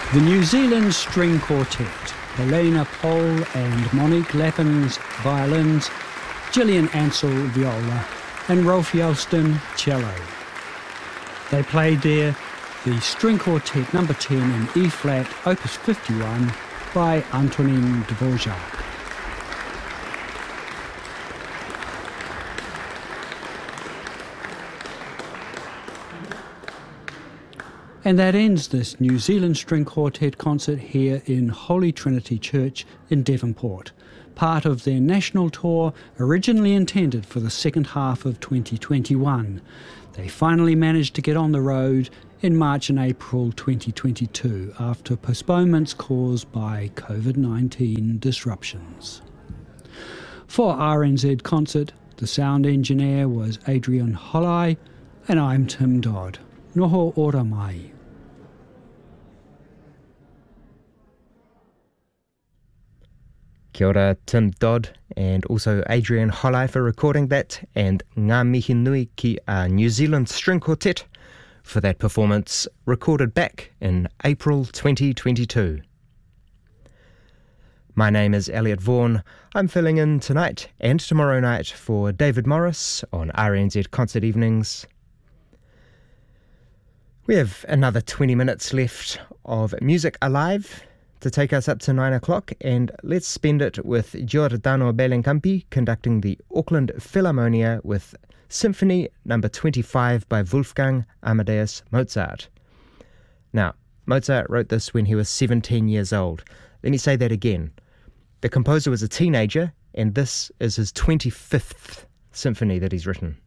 The New Zealand String Quartet, Helena Pohl and Monique Lappins violins, Gillian Ansell viola and Rolf Yelston cello. They played there the String Quartet No. 10 in E-flat, Opus 51 by Antonin Dvorak. And that ends this New Zealand String Quartet concert here in Holy Trinity Church in Devonport, part of their national tour originally intended for the second half of 2021. They finally managed to get on the road in March and April 2022 after postponements caused by COVID-19 disruptions. For RNZ Concert, the sound engineer was Adrian Holley, and I'm Tim Dodd. Noho ora mai. Kia ora, Tim Dodd, and also Adrian Holley for recording that, and ngā mihi nui ki a New Zealand String Quartet for that performance recorded back in April 2022. My name is Elliot Vaughan. I'm filling in tonight and tomorrow night for David Morris on RNZ Concert Evenings. We have another 20 minutes left of Music Alive to take us up to 9 o'clock, and let's spend it with Giordano Bellincampi conducting the Auckland Philharmonia with Symphony No. 25 by Wolfgang Amadeus Mozart. Now, Mozart wrote this when he was 17 years old. Let me say that again. The composer was a teenager, and this is his 25th symphony that he's written.